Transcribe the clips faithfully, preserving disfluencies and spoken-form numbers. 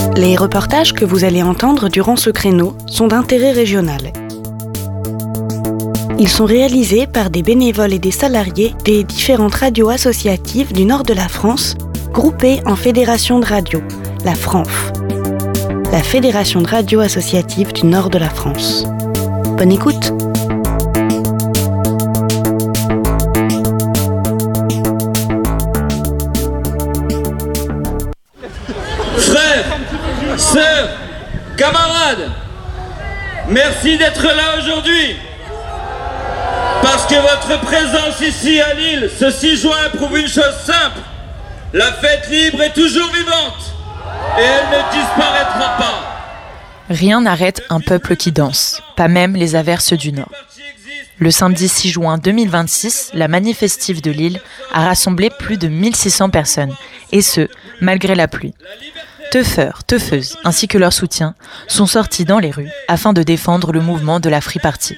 Les reportages que vous allez entendre durant ce créneau sont d'intérêt régional. Ils sont réalisés par des bénévoles et des salariés des différentes radios associatives du nord de la France, groupées en fédération de radio, la FRANF, la Fédération de radio associative du nord de la France. Bonne écoute! Frères, sœurs, camarades, merci d'être là aujourd'hui. Parce que votre présence ici à Lille, ce six juin, prouve une chose simple. La fête libre est toujours vivante et elle ne disparaîtra pas. Rien n'arrête un peuple qui danse, pas même les averses du Nord. Le samedi six juin deux mille vingt-six, la Manifestive de Lille a rassemblé plus de mille six cents personnes, et ce, malgré la pluie. Teufeurs, teufeuses, ainsi que leurs soutiens, sont sortis dans les rues afin de défendre le mouvement de la Free Party.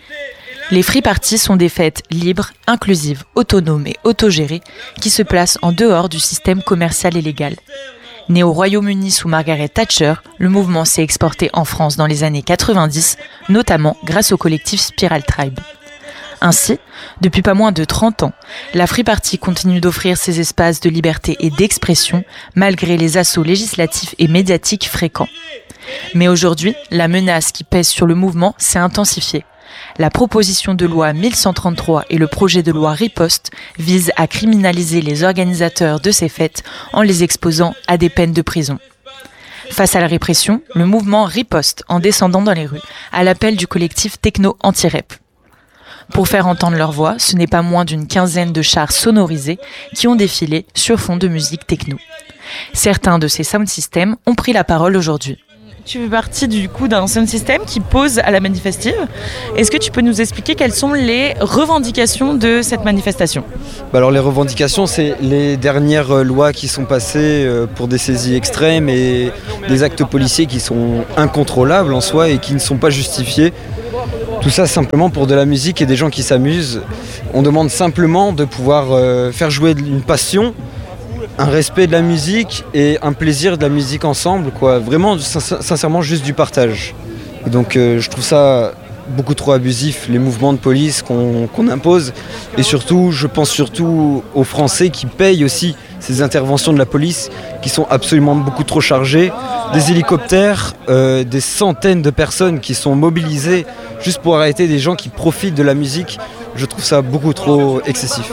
Les Free Party sont des fêtes libres, inclusives, autonomes et autogérées qui se placent en dehors du système commercial et légal. Né au Royaume-Uni sous Margaret Thatcher, le mouvement s'est exporté en France dans les années quatre-vingt-dix, notamment grâce au collectif Spiral Tribe. Ainsi, depuis pas moins de trente ans, la Free Party continue d'offrir ses espaces de liberté et d'expression malgré les assauts législatifs et médiatiques fréquents. Mais aujourd'hui, la menace qui pèse sur le mouvement s'est intensifiée. La proposition de loi mille cent trente-trois et le projet de loi Riposte visent à criminaliser les organisateurs de ces fêtes en les exposant à des peines de prison. Face à la répression, le mouvement riposte en descendant dans les rues à l'appel du collectif Techno Anti-Rep. Pour faire entendre leur voix, ce n'est pas moins d'une quinzaine de chars sonorisés qui ont défilé sur fond de musique techno. Certains de ces sound systems ont pris la parole aujourd'hui. Tu fais partie du coup d'un sound system qui pose à la Manifestive. Est-ce que tu peux nous expliquer quelles sont les revendications de cette manifestation ? Bah alors les revendications, c'est les dernières lois qui sont passées pour des saisies extrêmes et des actes policiers qui sont incontrôlables en soi et qui ne sont pas justifiés. Tout ça simplement pour de la musique et des gens qui s'amusent. On demande simplement de pouvoir euh, faire jouer une passion, un respect de la musique et un plaisir de la musique ensemble, quoi. Vraiment, sincèrement, juste du partage. Et donc euh, je trouve ça beaucoup trop abusif, les mouvements de police qu'on, qu'on impose. Et surtout, je pense surtout aux Français qui payent aussi ces interventions de la police, qui sont absolument beaucoup trop chargées. Des hélicoptères, euh, des centaines de personnes qui sont mobilisées juste pour arrêter des gens qui profitent de la musique. Je trouve ça beaucoup trop excessif.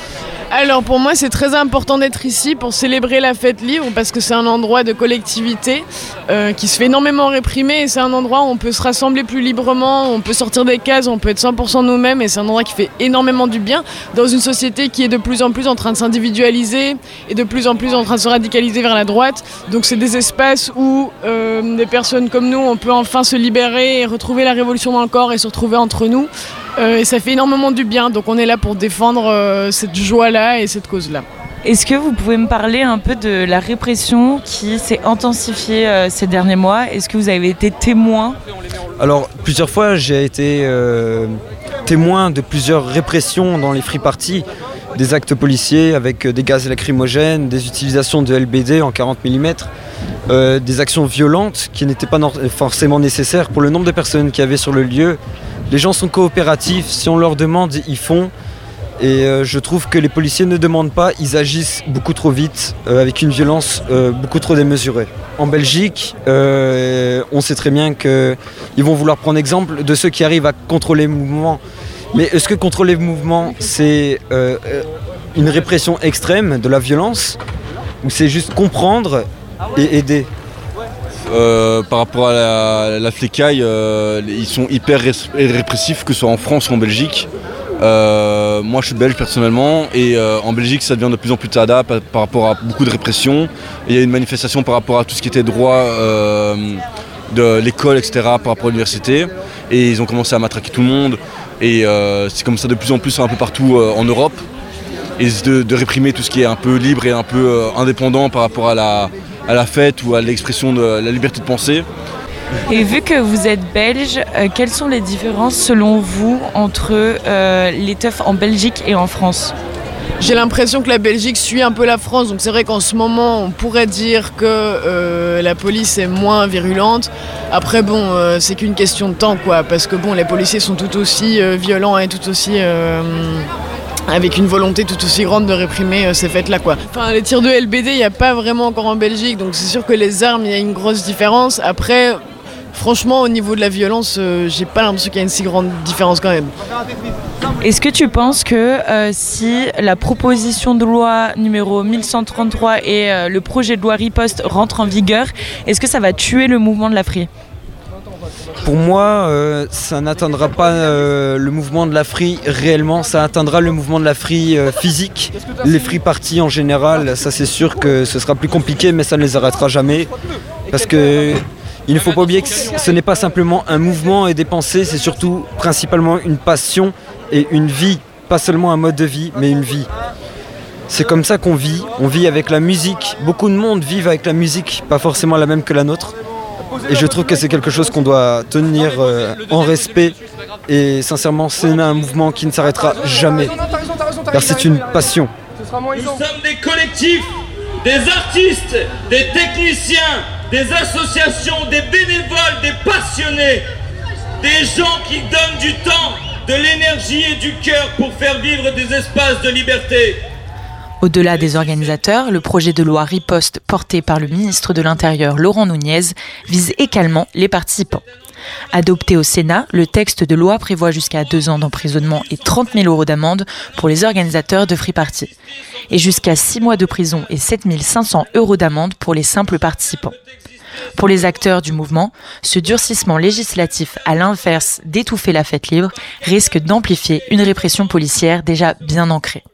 Alors pour moi c'est très important d'être ici pour célébrer la fête libre parce que c'est un endroit de collectivité euh, qui se fait énormément réprimer et c'est un endroit où on peut se rassembler plus librement, on peut sortir des cases, on peut être cent pour cent nous-mêmes et c'est un endroit qui fait énormément du bien dans une société qui est de plus en plus en train de s'individualiser et de plus en plus en train de se radicaliser vers la droite. Donc c'est des espaces où euh, des personnes comme nous on peut enfin se libérer et retrouver la révolution dans le corps et se retrouver entre nous. Euh, et ça fait énormément du bien, donc on est là pour défendre euh, cette joie-là et cette cause-là. Est-ce que vous pouvez me parler un peu de la répression qui s'est intensifiée euh, ces derniers mois ? Est-ce que vous avez été témoin ? Alors, plusieurs fois, j'ai été euh, témoin de plusieurs répressions dans les Free Party, des actes policiers avec des gaz lacrymogènes, des utilisations de L B D en quarante millimètres, euh, des actions violentes qui n'étaient pas no- forcément nécessaires pour le nombre de personnes qu'il y avait sur le lieu. Les gens sont coopératifs, si on leur demande, ils font. Et euh, je trouve que les policiers ne demandent pas, ils agissent beaucoup trop vite, euh, avec une violence euh, beaucoup trop démesurée. En Belgique, euh, on sait très bien qu'ils vont vouloir prendre exemple de ceux qui arrivent à contrôler le mouvement. Mais est-ce que contrôler le mouvement, c'est euh, une répression extrême de la violence, ou c'est juste comprendre et aider ? Euh, par rapport à la, la flicaille, euh, ils sont hyper ré- répressifs, que ce soit en France ou en Belgique. Euh, moi je suis belge personnellement et euh, en Belgique ça devient de plus en plus tada par, par rapport à beaucoup de répression. Il y a une manifestation par rapport à tout ce qui était droit euh, de l'école, et cetera, par rapport à l'université. Et ils ont commencé à matraquer tout le monde. Et euh, c'est comme ça de plus en plus un peu partout euh, en Europe. Et de, de réprimer tout ce qui est un peu libre et un peu euh, indépendant par rapport à la... à la fête ou à l'expression de la liberté de penser. Et vu que vous êtes belge, euh, quelles sont les différences selon vous entre euh, les teufs en Belgique et en France ? J'ai l'impression que la Belgique suit un peu la France, donc c'est vrai qu'en ce moment on pourrait dire que euh, la police est moins virulente. Après bon, euh, c'est qu'une question de temps quoi, parce que bon, les policiers sont tout aussi euh, violents et tout aussi... Euh, avec une volonté tout aussi grande de réprimer euh, ces fêtes-là quoi. Enfin, les tirs de L B D, il n'y a pas vraiment encore en Belgique, donc c'est sûr que les armes, il y a une grosse différence. Après, franchement, au niveau de la violence, euh, j'ai pas l'impression qu'il y a une si grande différence quand même. Est-ce que tu penses que euh, si la proposition de loi numéro mille cent trente-trois et euh, le projet de loi Riposte rentrent en vigueur, est-ce que ça va tuer le mouvement de la Free ? Pour moi, euh, ça n'atteindra pas euh, le mouvement de la Free réellement, ça atteindra le mouvement de la Free euh, physique. Les Free Parties en général, ça c'est sûr que ce sera plus compliqué, mais ça ne les arrêtera jamais. Parce que il ne faut pas oublier que ce n'est pas simplement un mouvement et des pensées, c'est surtout principalement une passion et une vie. Pas seulement un mode de vie, mais une vie. C'est comme ça qu'on vit, on vit avec la musique. Beaucoup de monde vivent avec la musique, pas forcément la même que la nôtre. Et je trouve que c'est quelque chose qu'on doit tenir euh, en respect. Et sincèrement, c'est un mouvement qui ne s'arrêtera jamais. Car c'est une passion. Nous sommes des collectifs, des artistes, des techniciens, des associations, des bénévoles, des passionnés, des gens qui donnent du temps, de l'énergie et du cœur pour faire vivre des espaces de liberté. Au-delà des organisateurs, le projet de loi Riposte porté par le ministre de l'Intérieur Laurent Nunez vise également les participants. Adopté au Sénat, le texte de loi prévoit jusqu'à deux ans d'emprisonnement et trente mille euros d'amende pour les organisateurs de Free Party, et jusqu'à six mois de prison et sept mille cinq cents euros d'amende pour les simples participants. Pour les acteurs du mouvement, ce durcissement législatif, à l'inverse d'étouffer la fête libre, risque d'amplifier une répression policière déjà bien ancrée.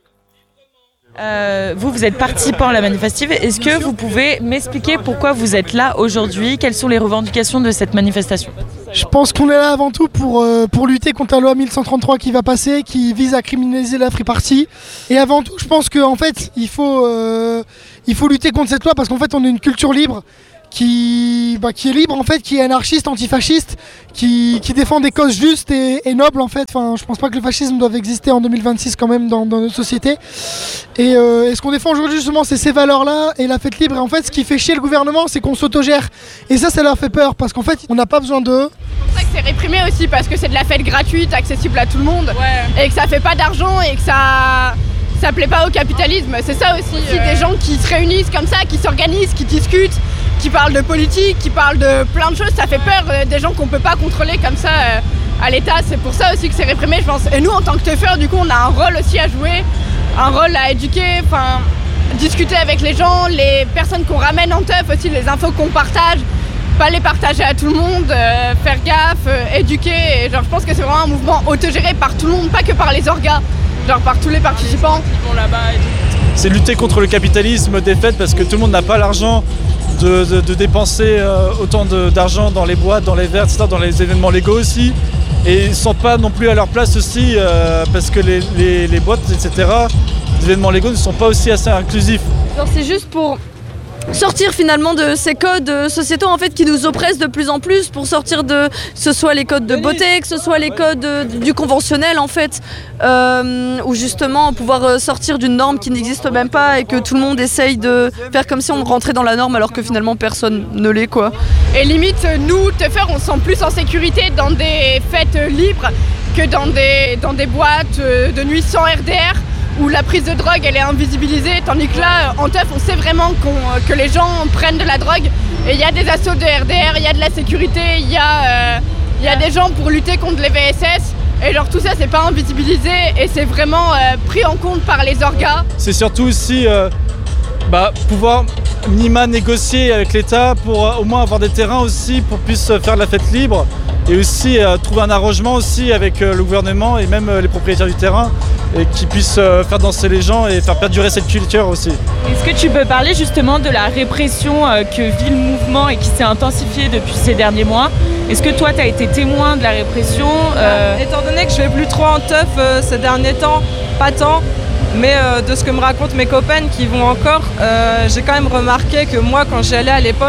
Euh, vous, vous êtes participant à la manifestive. Est-ce que vous pouvez m'expliquer pourquoi vous êtes là aujourd'hui ? Quelles sont les revendications de cette manifestation ? Je pense qu'on est là avant tout pour, euh, pour lutter contre la loi mille cent trente-trois qui va passer, qui vise à criminaliser la Free Party. Et avant tout, je pense qu'en fait, il faut, euh, il faut lutter contre cette loi parce qu'en fait, on est une culture libre. Qui, bah, qui est libre en fait, qui est anarchiste, antifasciste, qui, qui défend des causes justes et, et nobles en fait. Enfin, je pense pas que le fascisme doive exister en deux mille vingt-six quand même dans, dans notre société. Et, euh, et ce qu'on défend aujourd'hui justement, c'est ces valeurs-là et la fête libre. Et en fait, ce qui fait chier le gouvernement, c'est qu'on s'autogère. Et ça, ça leur fait peur parce qu'en fait, on n'a pas besoin d'eux. C'est pour ça que c'est réprimé aussi parce que c'est de la fête gratuite, accessible à tout le monde, ouais. Et que ça fait pas d'argent et que ça. Ça plaît pas au capitalisme, c'est ça aussi. aussi euh... Des gens qui se réunissent comme ça, qui s'organisent, qui discutent, qui parlent de politique, qui parlent de plein de choses, ça fait peur. Euh, des gens qu'on peut pas contrôler comme ça euh, à l'État, c'est pour ça aussi que c'est réprimé, je pense. Et nous, en tant que teufeurs, du coup, on a un rôle aussi à jouer, un rôle à éduquer, enfin, discuter avec les gens, les personnes qu'on ramène en teuf aussi, les infos qu'on partage, pas les partager à tout le monde, euh, faire gaffe, euh, éduquer. Et genre, je pense que c'est vraiment un mouvement autogéré par tout le monde, pas que par les orgas. Genre par tous les participants. C'est lutter contre le capitalisme des fêtes parce que tout le monde n'a pas l'argent de, de, de dépenser euh, autant de, d'argent dans les boîtes, dans les verres, et cetera, dans les événements légaux aussi. Et ils ne sont pas non plus à leur place aussi euh, parce que les, les, les boîtes, et cetera, les événements légaux ne sont pas aussi assez inclusifs. Alors c'est juste pour sortir finalement de ces codes sociétaux en fait qui nous oppressent de plus en plus, pour sortir de que ce soit les codes de beauté, que ce soit les codes du conventionnel en fait, euh, ou justement pouvoir sortir d'une norme qui n'existe même pas et que tout le monde essaye de faire comme si on rentrait dans la norme alors que finalement personne ne l'est quoi. Et limite nous teufeurs on se sent plus en sécurité dans des fêtes libres que dans des, dans des boîtes de nuit sans R D R où la prise de drogue elle est invisibilisée, tandis que là en teuf on sait vraiment qu'on, que les gens prennent de la drogue et il y a des assauts de R D R, il y a de la sécurité, il y, euh, y a des gens pour lutter contre les V S S et genre tout ça c'est pas invisibilisé et c'est vraiment euh, pris en compte par les orgas. C'est surtout aussi euh, bah, pouvoir minima négocier avec l'État pour euh, au moins avoir des terrains aussi pour puisse faire de la fête libre et aussi euh, trouver un arrangement aussi avec euh, le gouvernement et même euh, les propriétaires du terrain et qui puissent euh, faire danser les gens et faire perdurer cette culture aussi. Est-ce que tu peux parler justement de la répression euh, que vit le mouvement et qui s'est intensifiée depuis ces derniers mois ? Est-ce que toi tu as été témoin de la répression euh... Étant donné que je vais plus trop en teuf euh, ces derniers temps, pas tant, mais euh, de ce que me racontent mes copains qui vont encore, euh, j'ai quand même remarqué que moi quand j'y allais à l'époque,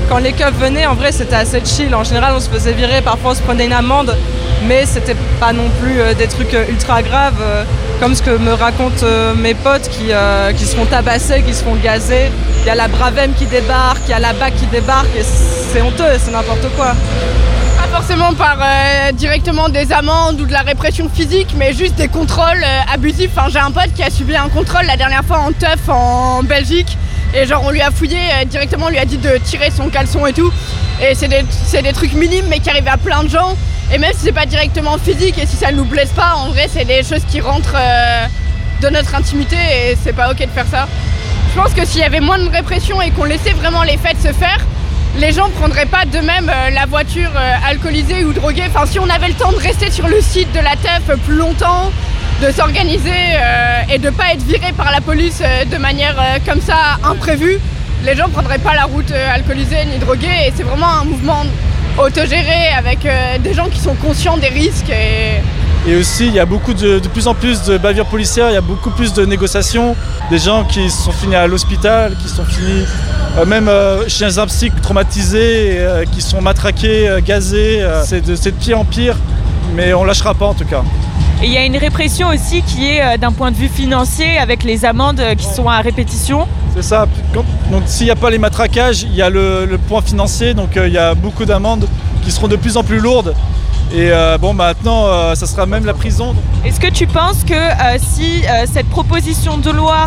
quand les keufs venaient, en vrai, c'était assez chill. En général, on se faisait virer, parfois on se prenait une amende, mais c'était pas non plus euh, des trucs euh, ultra graves, euh, comme ce que me racontent euh, mes potes qui, euh, qui se font tabasser, qui se font gazer. Il y a la Bravem qui débarque, il y a la B A C qui débarque, et c'est honteux, c'est n'importe quoi. Pas forcément par euh, directement des amendes ou de la répression physique, mais juste des contrôles euh, abusifs. Enfin, j'ai un pote qui a subi un contrôle la dernière fois en teuf en Belgique. Et genre on lui a fouillé euh, directement, on lui a dit de tirer son caleçon et tout. Et c'est des, c'est des trucs minimes mais qui arrivent à plein de gens. Et même si c'est pas directement physique et si ça nous blesse pas, en vrai c'est des choses qui rentrent euh, de notre intimité et c'est pas ok de faire ça. Je pense que s'il y avait moins de répression et qu'on laissait vraiment les fêtes se faire, les gens prendraient pas d'eux-mêmes euh, la voiture euh, alcoolisée ou droguée. Enfin si on avait le temps de rester sur le site de la teuf plus longtemps, de s'organiser euh, et de ne pas être viré par la police euh, de manière euh, comme ça imprévue, les gens ne prendraient pas la route euh, alcoolisée ni droguée et c'est vraiment un mouvement autogéré avec euh, des gens qui sont conscients des risques. Et, et aussi il y a beaucoup de, de plus en plus de bavures policières, il y a beaucoup plus de négociations, des gens qui sont finis à l'hôpital, qui sont finis euh, même euh, chez un psy traumatisés, euh, qui sont matraqués, euh, gazés, euh, c'est, de, c'est de pire en pire, mais on lâchera pas en tout cas. Et il y a une répression aussi qui est euh, d'un point de vue financier avec les amendes euh, qui sont à répétition. C'est ça. Quand, donc s'il n'y a pas les matraquages, il y a le, le point financier. Donc euh, il y a beaucoup d'amendes qui seront de plus en plus lourdes. Et euh, bon, maintenant, euh, ça sera même la prison. Est-ce que tu penses que euh, si euh, cette proposition de loi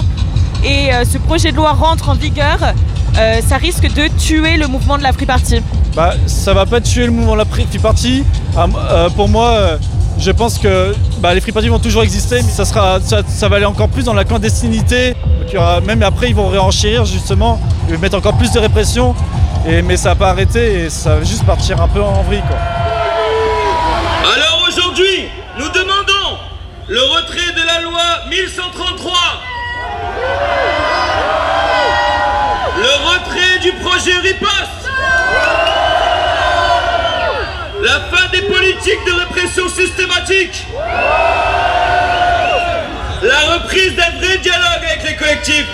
et euh, ce projet de loi rentrent en vigueur, euh, ça risque de tuer le mouvement de la Free Party ? Bah, ça va pas tuer le mouvement de la Free Party. Ah, euh, pour moi... Euh, Je pense que bah, les free parties vont toujours exister, mais ça, sera, ça, ça va aller encore plus dans la clandestinité. Donc, il y aura, même après, ils vont réenchérir justement, ils vont mettre encore plus de répression, et, mais ça va pas arrêter et ça va juste partir un peu en vrille, quoi. Alors aujourd'hui, nous demandons le retrait de la loi mille cent trente-trois, le retrait du projet Riposte, la fin des politiques de répression systématique, la reprise d'un vrai dialogue avec les collectifs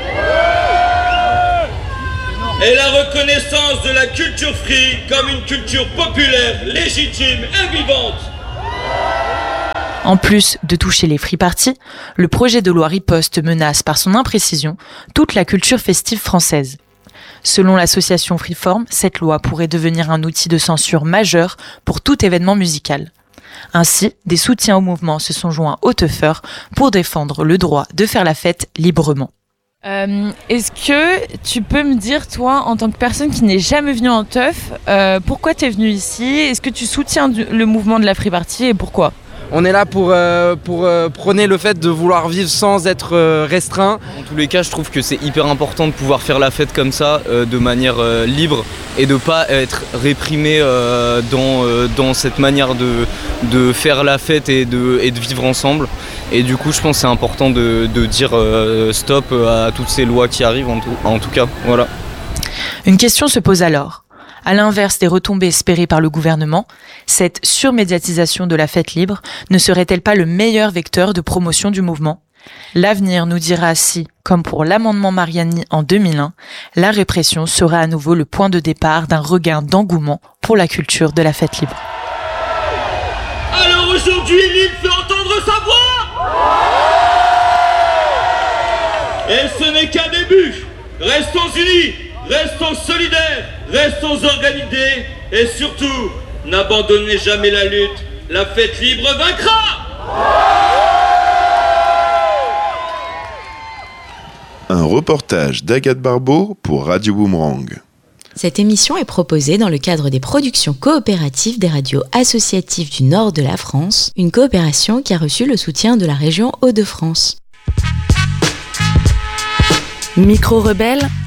et la reconnaissance de la culture free comme une culture populaire, légitime et vivante. En plus de toucher les free parties, le projet de loi Riposte menace par son imprécision toute la culture festive française. Selon l'association Freeform, cette loi pourrait devenir un outil de censure majeur pour tout événement musical. Ainsi, des soutiens au mouvement se sont joints aux teufeurs pour défendre le droit de faire la fête librement. Euh, est-ce que tu peux me dire, toi, en tant que personne qui n'est jamais venue en teuf, euh, pourquoi tu es venue ici ? Est-ce que tu soutiens du, le mouvement de la Free Party et pourquoi ? On est là pour, euh, pour euh, prôner le fait de vouloir vivre sans être euh, restreint. En tous les cas, je trouve que c'est hyper important de pouvoir faire la fête comme ça, euh, de manière euh, libre, et de ne pas être réprimé euh, dans, euh, dans cette manière de, de faire la fête et de, et de vivre ensemble. Et du coup, je pense que c'est important de, de dire euh, stop à toutes ces lois qui arrivent, en tout, en tout cas. Voilà. Une question se pose alors. À l'inverse des retombées espérées par le gouvernement, cette surmédiatisation de la fête libre ne serait-elle pas le meilleur vecteur de promotion du mouvement ? L'avenir nous dira si, comme pour l'amendement Mariani en deux mille un, la répression sera à nouveau le point de départ d'un regain d'engouement pour la culture de la fête libre. Alors aujourd'hui, l'île fait entendre sa voix ! Et ce n'est qu'un début. Restons unis, restons solidaires, restons organisés et surtout, n'abandonnez jamais la lutte. La fête libre vaincra! Un reportage d'Agathe Barbeau pour Radio Boomerang. Cette émission est proposée dans le cadre des productions coopératives des radios associatives du nord de la France, une coopération qui a reçu le soutien de la région Hauts-de-France. Micro-rebelle,